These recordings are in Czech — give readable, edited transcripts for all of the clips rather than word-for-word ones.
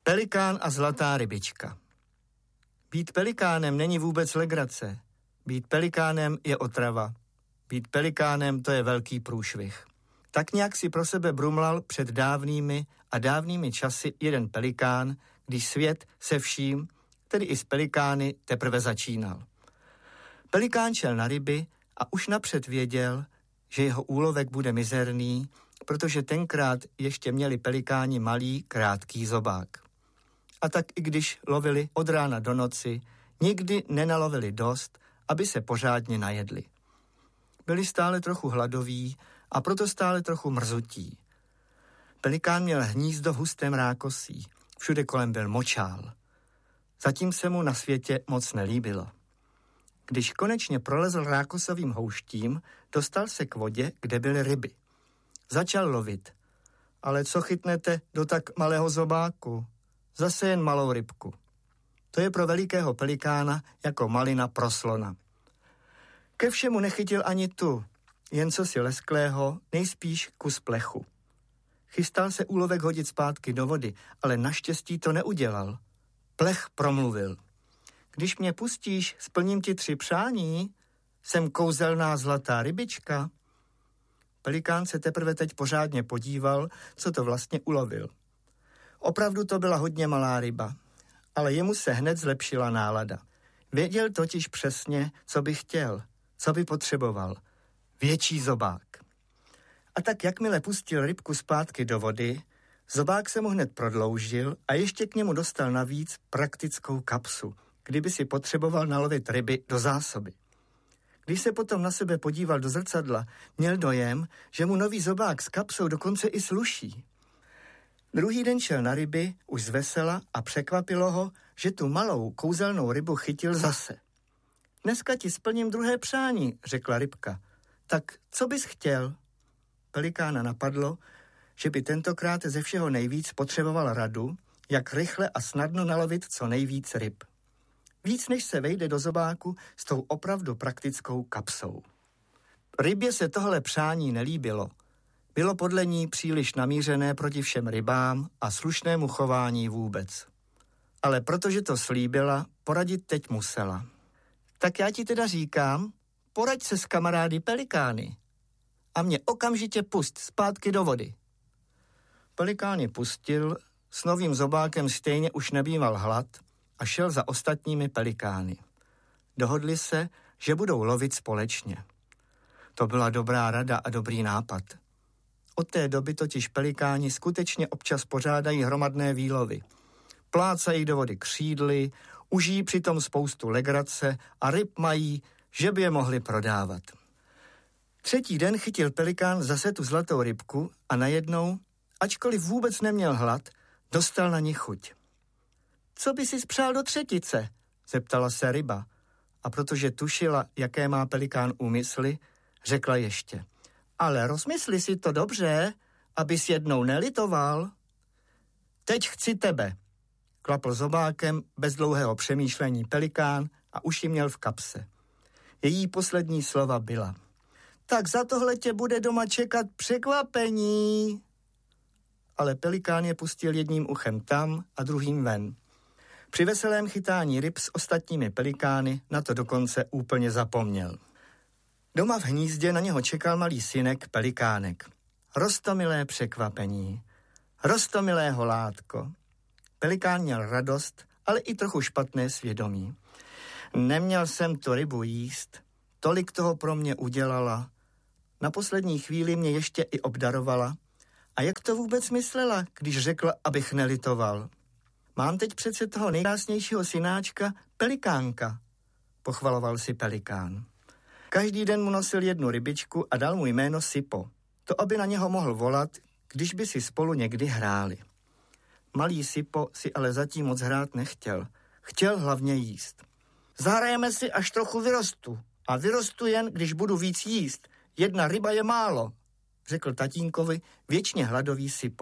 Pelikán a zlatá rybička. Být pelikánem není vůbec legrace. Být pelikánem je otrava. Být pelikánem to je velký průšvih. Tak nějak si pro sebe brumlal před dávnými časy jeden pelikán, když svět se vším, tedy i s pelikány, teprve začínal. Pelikán šel na ryby a už napřed věděl, že jeho úlovek bude mizerný, protože tenkrát ještě měli pelikáni malý, krátký zobák. A tak i když lovili od rána do noci, nikdy nenalovili dost, aby se pořádně najedli. Byli stále trochu hladoví a proto stále trochu mrzutí. Pelikán měl hnízdo v hustém rákosí, všude kolem byl močál. Zatím se mu na světě moc nelíbilo. Když konečně prolezl rákosovým houštím, dostal se k vodě, kde byly ryby. Začal lovit. Ale co chytnete do tak malého zobáku? Zase jen malou rybku. To je pro velikého pelikána jako malina pro slona. Ke všemu nechytil ani tu, jen co si lesklého, nejspíš kus plechu. Chystal se úlovek hodit zpátky do vody, ale naštěstí to neudělal. Plech promluvil. Když mě pustíš, splním ti 3 přání, jsem kouzelná zlatá rybička. Pelikán se teprve teď pořádně podíval, co to vlastně ulovil. Opravdu to byla hodně malá ryba, ale jemu se hned zlepšila nálada. Věděl totiž přesně, co by chtěl, co by potřeboval. Větší zobák. A tak jakmile pustil rybku zpátky do vody, zobák se mu hned prodloužil a ještě k němu dostal navíc praktickou kapsu, kdyby si potřeboval nalovit ryby do zásoby. Když se potom na sebe podíval do zrcadla, měl dojem, že mu nový zobák s kapsou dokonce i sluší. Druhý den šel na ryby už zvesela a překvapilo ho, že tu malou kouzelnou rybu chytil zase. Dneska ti splním 2. přání, řekla rybka. Tak co bys chtěl? Pelikána napadlo, že by tentokrát ze všeho nejvíc potřeboval radu, jak rychle a snadno nalovit co nejvíc ryb. Víc než se vejde do zobáku s tou opravdu praktickou kapsou. Rybě se tohle přání nelíbilo. Bylo podle ní příliš namířené proti všem rybám a slušnému chování vůbec. Ale protože to slíbila, poradit teď musela. Tak já ti teda říkám, poraď se s kamarády pelikány a mě okamžitě pust zpátky do vody. Pelikán je pustil, s novým zobákem stejně už nebýval hlad a šel za ostatními pelikány. Dohodli se, že budou lovit společně. To byla dobrá rada a dobrý nápad. Od té doby totiž pelikáni skutečně občas pořádají hromadné výlovy. Plácají do vody křídly, užijí přitom spoustu legrace a ryb mají, že by je mohli prodávat. 3. den chytil pelikán zase tu zlatou rybku a najednou, ačkoliv vůbec neměl hlad, dostal na ní chuť. Co by si spřál do 3? Zeptala se ryba. A protože tušila, jaké má pelikán úmysly, řekla ještě. Ale rozmysli si to dobře, abys jednou nelitoval. Teď chci tebe, klapl zobákem bez dlouhého přemýšlení pelikán a už ji měl v kapse. Její poslední slova byla. Tak za tohle tě bude doma čekat překvapení. Ale pelikán je pustil jedním uchem tam a druhým ven. Při veselém chytání ryb s ostatními pelikány na to dokonce úplně zapomněl. Doma v hnízdě na něho čekal malý synek pelikánek. Roztomilé překvapení. Roztomilé holátko. Pelikán měl radost, ale i trochu špatné svědomí. Neměl jsem tu rybu jíst. Tolik toho pro mě udělala. Na poslední chvíli mě ještě i obdarovala. A jak to vůbec myslela, když řekla, abych nelitoval? Mám teď přece toho nejkrásnějšího synáčka, pelikánka, pochvaloval si pelikán. Každý den mu nosil jednu rybičku a dal mu jméno Sipo. To, aby na něho mohl volat, když by si spolu někdy hráli. Malý Sipo si ale zatím moc hrát nechtěl. Chtěl hlavně jíst. Zahrajeme si, až trochu vyrostu. A vyrostu jen, když budu víc jíst. 1 ryba je málo, řekl tatínkovi věčně hladový Sipo.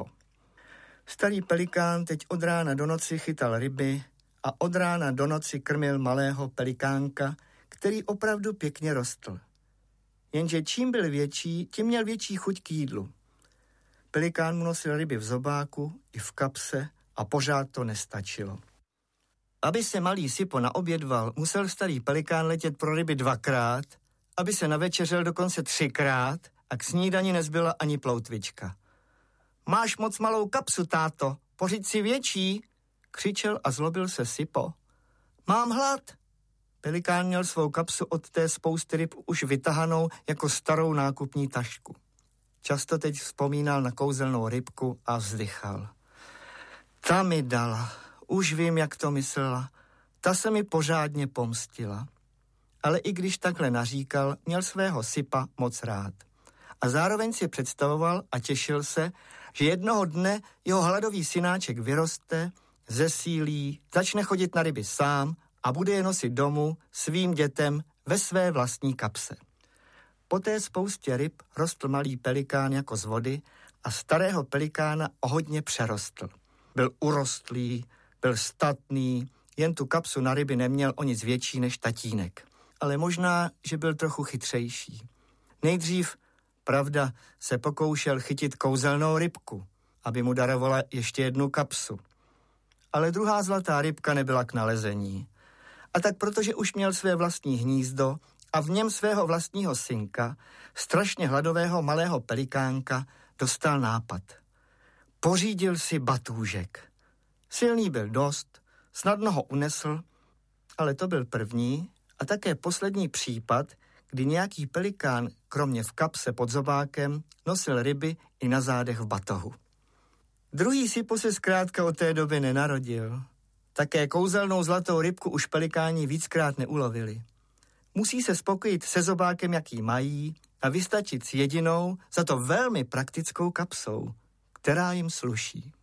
Starý pelikán teď od rána do noci chytal ryby a od rána do noci krmil malého pelikánka, který opravdu pěkně rostl. Jenže čím byl větší, tím měl větší chuť k jídlu. Pelikán mu nosil ryby v zobáku i v kapse a pořád to nestačilo. Aby se malý Sipo naobědval, musel starý pelikán letět pro ryby 2krát, aby se navečeřel dokonce 3krát a k snídani nezbyla ani ploutvička. Máš moc malou kapsu, táto, pořiď si větší, křičel a zlobil se Sipo. Mám hlad. Pelikán měl svou kapsu od té spousty ryb už vytahanou jako starou nákupní tašku. Často teď vzpomínal na kouzelnou rybku a vzdychal. Ta mi dala, už vím, jak to myslela, ta se mi pořádně pomstila. Ale i když takhle naříkal, měl svého Sipa moc rád. A zároveň si představoval a těšil se, že jednoho dne jeho hladový synáček vyroste, zesílí, začne chodit na ryby sám a bude je nosit domů svým dětem ve své vlastní kapse. Po té spoustě ryb rostl malý pelikán jako z vody a starého pelikána o hodně přerostl. Byl urostlý, byl statný, jen tu kapsu na ryby neměl o nic větší než tatínek. Ale možná, že byl trochu chytřejší. Nejdřív, pravda, se pokoušel chytit kouzelnou rybku, aby mu darovala ještě jednu kapsu. Ale druhá zlatá rybka nebyla k nalezení. A tak protože už měl své vlastní hnízdo a v něm svého vlastního synka, strašně hladového malého pelikánka, dostal nápad. Pořídil si batůžek. Silný byl dost, snadno ho unesl, ale to byl první a také poslední případ, kdy nějaký pelikán, kromě v kapse pod zobákem, nosil ryby i na zádech v batohu. Druhý Sipo se zkrátka od té doby nenarodil. Také kouzelnou zlatou rybku už pelikáni víckrát neulovili. Musí se spokojit se zobákem, jaký mají, a vystačit s jedinou, za to velmi praktickou kapsou, která jim sluší.